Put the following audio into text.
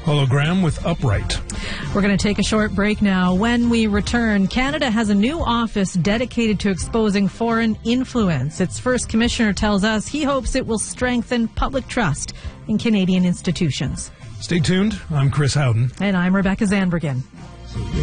Hologram with Upright. We're going to take a short break now. When we return, Canada has a new office dedicated to exposing foreign influence. Its first commissioner tells us he hopes it will strengthen public trust in Canadian institutions. Stay tuned. I'm Chris Howden. And I'm Rebecca Zandbergen.